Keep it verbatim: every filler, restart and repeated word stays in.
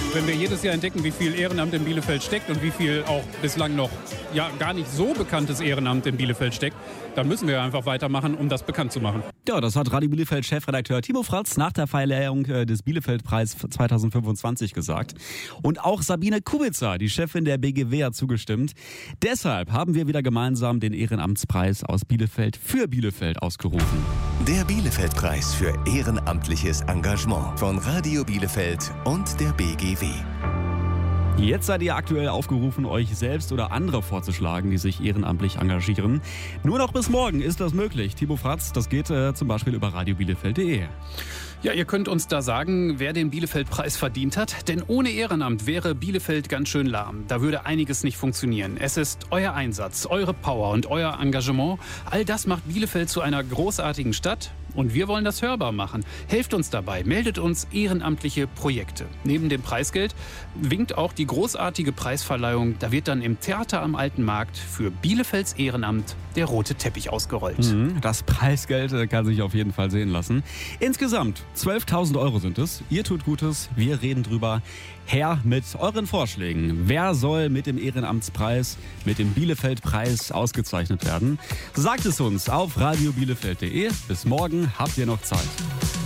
Wenn wir jedes Jahr entdecken, wie viel Ehrenamt in Bielefeld steckt und wie viel auch bislang noch ja, gar nicht so bekanntes Ehrenamt in Bielefeld steckt, dann müssen wir einfach weitermachen, um das bekannt zu machen. Ja, das hat Radio Bielefeld Chefredakteur Timo Fratz nach der Verleihung des Bielefeld-Preis zwanzig fünfundzwanzig gesagt. Und auch Sabine Kubica, die Chefin der B G W, hat zugestimmt. Deshalb haben wir wieder gemeinsam den Ehrenamtspreis aus Bielefeld für Bielefeld ausgerufen. Der Bielefeld-Preis für ehrenamtliches Engagement von Radio Bielefeld und der B G W. Jetzt seid ihr aktuell aufgerufen, euch selbst oder andere vorzuschlagen, die sich ehrenamtlich engagieren. Nur noch bis morgen ist das möglich. Timo Fratz, das geht äh, zum Beispiel über radio bielefeld punkt de. Ja, ihr könnt uns da sagen, wer den Bielefeld-Preis verdient hat. Denn ohne Ehrenamt wäre Bielefeld ganz schön lahm. Da würde einiges nicht funktionieren. Es ist euer Einsatz, eure Power und euer Engagement. All das macht Bielefeld zu einer großartigen Stadt. Und wir wollen das hörbar machen. Helft uns dabei, meldet uns ehrenamtliche Projekte. Neben dem Preisgeld winkt auch die großartige Preisverleihung. Da wird dann im Theater am Alten Markt für Bielefelds Ehrenamt der rote Teppich ausgerollt. Mhm, das Preisgeld kann sich auf jeden Fall sehen lassen. Insgesamt zwölftausend Euro sind es. Ihr tut Gutes, wir reden drüber. Her mit euren Vorschlägen. Wer soll mit dem Ehrenamtspreis, mit dem Bielefeld-Preis ausgezeichnet werden? Sagt es uns auf radio bielefeld punkt de. Bis morgen habt ihr noch Zeit.